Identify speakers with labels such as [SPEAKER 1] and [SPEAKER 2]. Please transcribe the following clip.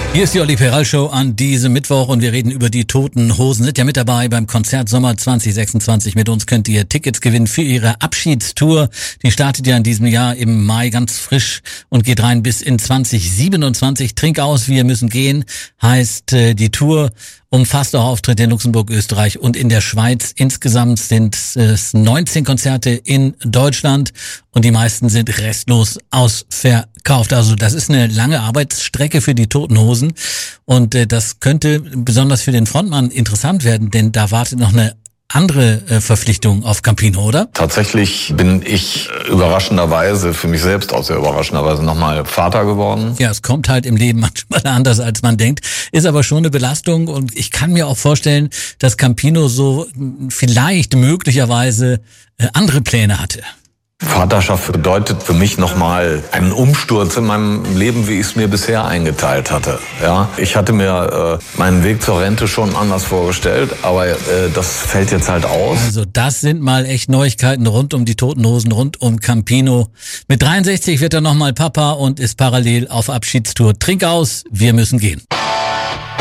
[SPEAKER 1] Hier ist die Olli Peral Show an diesem Mittwoch und wir reden über die Toten Hosen. Sind ja mit dabei beim Konzert Sommer 2026. Mit uns könnt ihr Tickets gewinnen für ihre Abschiedstour. Die startet ja in diesem Jahr im Mai ganz frisch und geht rein bis in 2027. Trink aus, wir müssen gehen, heißt die Tour. Umfasst auch Auftritte in Luxemburg, Österreich und in der Schweiz. Insgesamt sind es 19 Konzerte in Deutschland und die meisten sind restlos ausverkauft. Also das ist eine lange Arbeitsstrecke für die Toten Hosen und das könnte besonders für den Frontmann interessant werden, denn da wartet noch eine andere Verpflichtung auf Campino, oder?
[SPEAKER 2] Tatsächlich bin ich überraschenderweise, für mich selbst auch sehr überraschenderweise, nochmal Vater geworden.
[SPEAKER 1] Ja, es kommt halt im Leben manchmal anders, als man denkt. Ist aber schon eine Belastung und ich kann mir auch vorstellen, dass Campino so vielleicht möglicherweise andere Pläne hatte.
[SPEAKER 2] Vaterschaft bedeutet für mich nochmal einen Umsturz in meinem Leben, wie ich es mir bisher eingeteilt hatte. Ja, ich hatte mir meinen Weg zur Rente schon anders vorgestellt, aber das fällt jetzt halt aus.
[SPEAKER 1] Also das sind mal echt Neuigkeiten rund um die Toten Hosen, rund um Campino. Mit 63 wird er nochmal Papa und ist parallel auf Abschiedstour. Trink aus, wir müssen gehen.